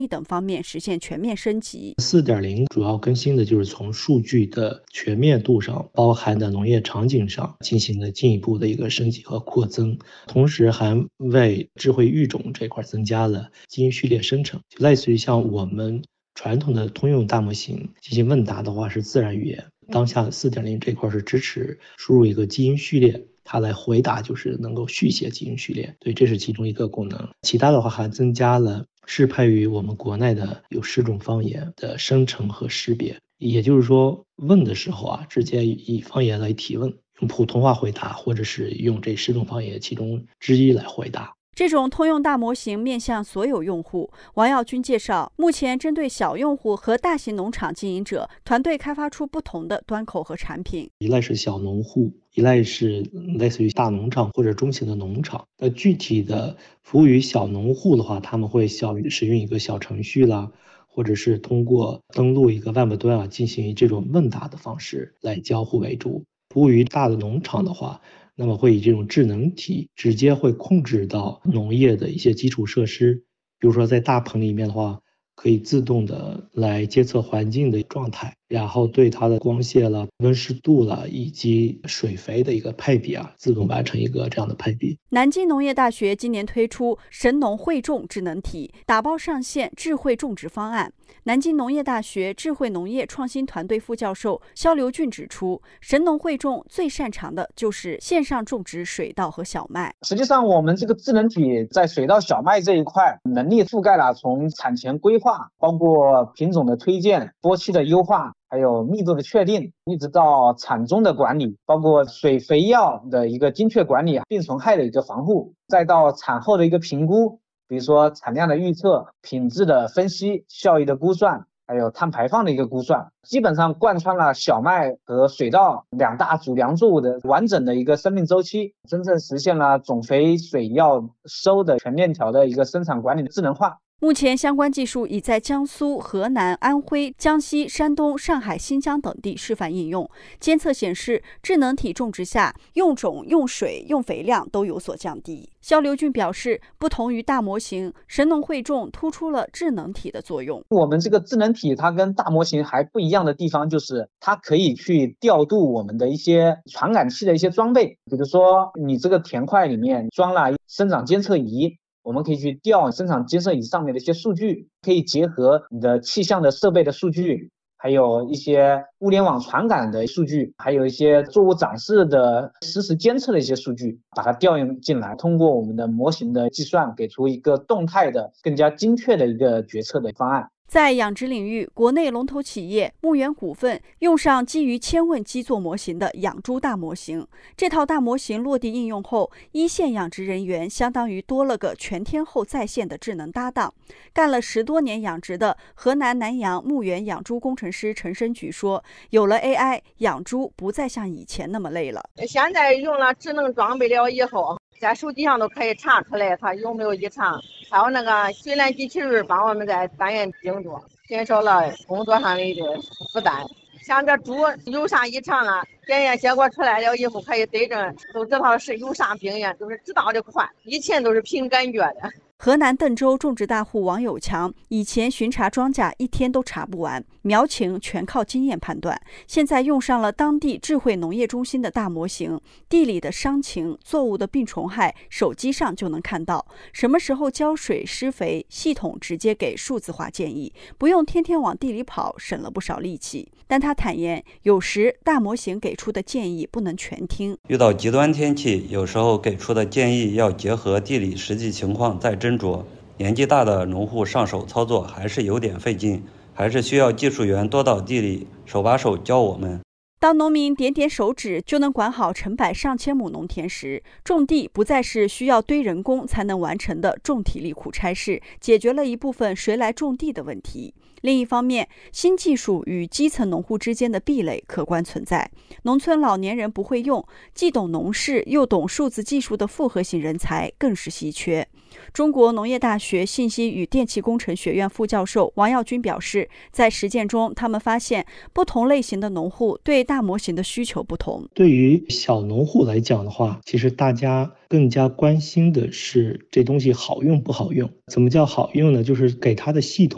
等方面实现全面升级。 4.0 主要更新的就是从数据的全面度上，包含的农业场景上进行了进一步的一个升级和扩增，同时还为智慧育种这块增加了基因序列生成，就类似于像我们传统的通用大模型进行问答的话是自然语言，当下4.0这块是支持输入一个基因序列，它来回答就是能够续写基因序列，对，这是其中一个功能。其他的话还增加了适配于我们国内的有10种方言的生成和识别，也就是说问的时候直接以方言来提问，用普通话回答，或者是用这10种方言其中之一来回答。 这种通用大模型面向所有用户。王耀军介绍，目前针对小用户和大型农场经营者，团队开发出不同的端口和产品。 一类是小农户，一类是类似于大农场或者中型的农场。那具体的服务于小农户的话，他们会使用一个小程序啦，或者是通过登录一个 Web 端进行这种问答的方式来交互为主。服务于大的农场的话，那么会以这种智能体直接会控制到农业的一些基础设施，比如说在大棚里面的话，可以自动的来监测环境的状态，然后对它的光线了、温湿度了以及水肥的一个配比自动完成一个这样的配比。 南京农业大学今年推出神农汇种智能体，打包上线智慧种植方案。南京农业大学智慧农业创新团队副教授肖刘俊指出，神农汇种最擅长的就是线上种植水稻和小麦。 实际上，我们这个智能体在水稻、小麦这一块能力覆盖了从产前规划，包括品种的推荐、播期的优化，还有密度的确定，一直到产中的管理，包括水肥药的一个精确管理、病虫害的一个防护，再到产后的一个评估，比如说产量的预测、品质的分析、效益的估算，还有碳排放的一个估算，基本上贯穿了小麦和水稻2大主粮作物的完整的一个生命周期，真正实现了种肥、水药、收的全链条的一个生产管理的智能化。 目前相关技术已在江苏、河南、安徽、江西、山东、上海、新疆等地示范应用。监测显示，智能体种植下用种、用水、用肥量都有所降低。肖刘俊表示，不同于大模型，神农汇种突出了智能体的作用。 我们这个智能体它跟大模型还不一样的地方，就是它可以去调度我们的一些传感器的一些装备，比如说你这个田块里面装了生长监测仪，我们可以去调生长监测仪上面的一些数据，可以结合你的气象的设备的数据，还有一些物联网传感的数据，还有一些作物长势的实时监测的一些数据，把它调用进来，通过我们的模型的计算，给出一个动态的、更加精确的一个决策的方案。 在养殖领域，国内龙头企业牧原股份用上基于千问基座模型的养猪大模型。这套大模型落地应用后，一线养殖人员相当于多了个全天候在线的智能搭档。干了10多年养殖的河南南阳牧原养猪工程师陈申菊说，有了 AI， 养猪不再像以前那么累了。 现在用了智能装备了以后，在手机上都可以查出来它有没有异常，还有那个水缆机器人帮我们在单元盯住，减少了工作上的负担。像这猪有啥异常了，检验结果出来了以后可以对症，都知道是有啥病源，就是知道的快，以前都是凭感觉的。 河南邓州种植大户王有强以前巡查庄稼一天都查不完，苗情全靠经验判断。现在用上了当地智慧农业中心的大模型，地里的伤情、作物的病虫害，手机上就能看到。什么时候浇水、施肥，系统直接给数字化建议，不用天天往地里跑，省了不少力气。但他坦言，有时大模型给出的建议不能全听。 遇到极端天气，有时候给出的建议要结合地理实际情况再斟酌。年纪大的农户上手操作还是有点费劲，还是需要技术员多到地里手把手教我们。 当农民点点手指就能管好成百上千亩农田时，种地不再是需要堆人工才能完成的重体力苦差事，解决了一部分谁来种地的问题。另一方面，新技术与基层农户之间的壁垒客观存在。农村老年人不会用，既懂农事又懂数字技术的复合型人才更是稀缺。中国农业大学信息与电气工程学院副教授王耀军表示，在实践中，他们发现不同类型的农户对大模型的需求不同。 对于小农户来讲的话，其实大家更加关心的是这东西好用不好用。怎么叫好用呢？就是给它的系统